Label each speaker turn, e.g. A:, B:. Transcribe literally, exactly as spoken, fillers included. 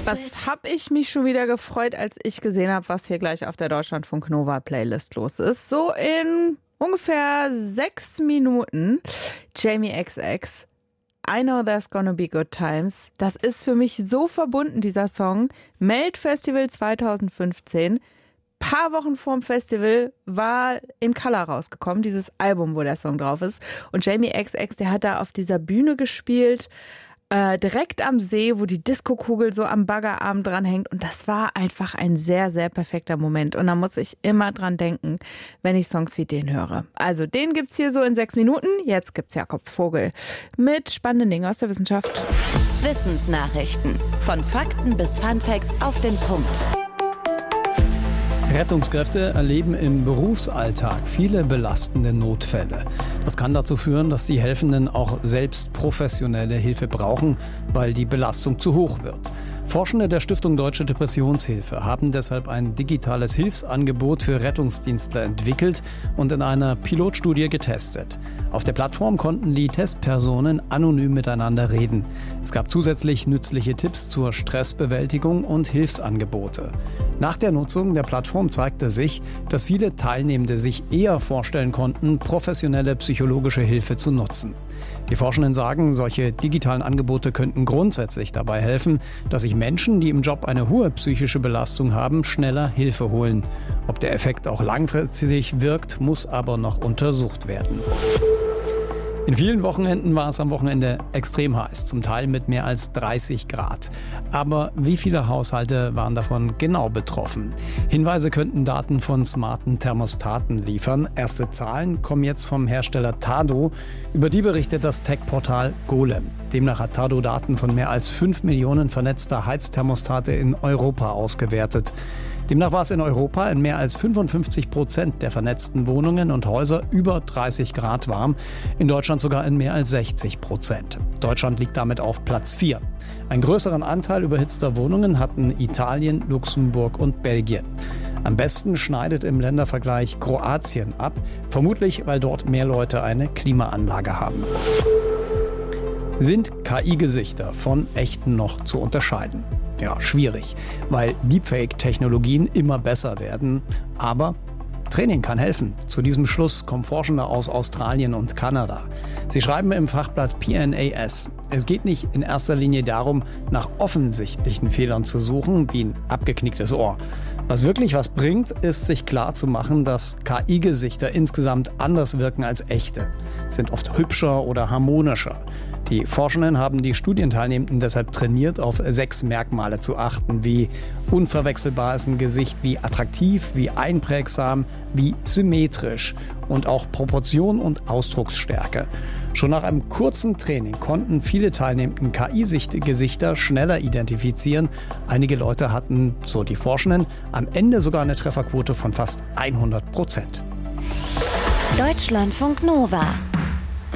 A: Was habe ich mich schon wieder gefreut, als ich gesehen habe, was hier gleich auf der Deutschlandfunk Nova Playlist los ist. So in ungefähr sechs Minuten Jamie X X. I Know There's Gonna Be Good Times. Das ist für mich so verbunden, dieser Song. Melt Festival zwanzig fünfzehn. Paar Wochen vorm Festival war in Color rausgekommen, dieses Album, wo der Song drauf ist. Und Jamie X X, der hat da auf dieser Bühne gespielt, äh, direkt am See, wo die Diskokugel so am Baggerarm dranhängt. Und das war einfach ein sehr, sehr perfekter Moment. Und da muss ich immer dran denken, wenn ich Songs wie den höre. Also den gibt's hier so in sechs Minuten. Jetzt gibt's Jakob Vogel mit spannenden Dingen aus der Wissenschaft.
B: Wissensnachrichten. Von Fakten bis Funfacts auf den Punkt.
C: Rettungskräfte erleben im Berufsalltag viele belastende Notfälle. Das kann dazu führen, dass die Helfenden auch selbst professionelle Hilfe brauchen, weil die Belastung zu hoch wird. Forschende der Stiftung Deutsche Depressionshilfe haben deshalb ein digitales Hilfsangebot für Rettungsdienstler entwickelt und in einer Pilotstudie getestet. Auf der Plattform konnten die Testpersonen anonym miteinander reden. Es gab zusätzlich nützliche Tipps zur Stressbewältigung und Hilfsangebote. Nach der Nutzung der Plattform zeigte sich, dass viele Teilnehmende sich eher vorstellen konnten, professionelle psychologische Hilfe zu nutzen. Die Forschenden sagen, solche digitalen Angebote könnten grundsätzlich dabei helfen, dass sich Menschen, die im Job eine hohe psychische Belastung haben, schneller Hilfe holen. Ob der Effekt auch langfristig wirkt, muss aber noch untersucht werden. In vielen Wochenenden war es am Wochenende extrem heiß, zum Teil mit mehr als dreißig Grad. Aber wie viele Haushalte waren davon genau betroffen? Hinweise könnten Daten von smarten Thermostaten liefern. Erste Zahlen kommen jetzt vom Hersteller Tado. Über die berichtet das Tech-Portal Golem. Demnach hat Tado Daten von mehr als fünf Millionen vernetzter Heizthermostate in Europa ausgewertet. Demnach war es in Europa in mehr als fünfundfünfzig Prozent der vernetzten Wohnungen und Häuser über dreißig Grad warm, in Deutschland sogar in mehr als sechzig Prozent. Deutschland liegt damit auf Platz vier. Einen größeren Anteil überhitzter Wohnungen hatten Italien, Luxemburg und Belgien. Am besten schneidet im Ländervergleich Kroatien ab, vermutlich weil dort mehr Leute eine Klimaanlage haben. Sind K I-Gesichter von echten noch zu unterscheiden? Ja, schwierig, weil Deepfake-Technologien immer besser werden. Aber Training kann helfen. Zu diesem Schluss kommen Forschende aus Australien und Kanada. Sie schreiben im Fachblatt P N A S, es geht nicht in erster Linie darum, nach offensichtlichen Fehlern zu suchen, wie ein abgeknicktes Ohr. Was wirklich was bringt, ist, sich klar zu machen, dass K I-Gesichter insgesamt anders wirken als echte, sind oft hübscher oder harmonischer. Die Forschenden haben die Studienteilnehmenden deshalb trainiert, auf sechs Merkmale zu achten, wie unverwechselbar ist ein Gesicht, wie attraktiv, wie einprägsam, wie symmetrisch und auch Proportion und Ausdrucksstärke. Schon nach einem kurzen Training konnten viele Teilnehmenden K I-Gesichter schneller identifizieren. Einige Leute hatten, so die Forschenden, am Ende sogar eine Trefferquote von fast hundert Prozent.
B: Deutschlandfunk Nova.